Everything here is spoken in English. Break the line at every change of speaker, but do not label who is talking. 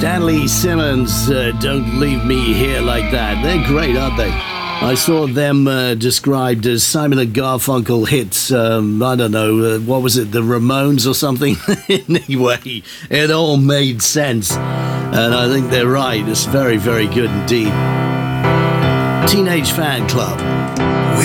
Stanley Simmons, Don't Leave Me Here Like That. They're great, aren't they? I saw them described as Simon and Garfunkel hits, I don't know, what was it, the Ramones or something? Anyway, it all made sense. And I think they're right. It's very, very good indeed. Teenage Fan Club.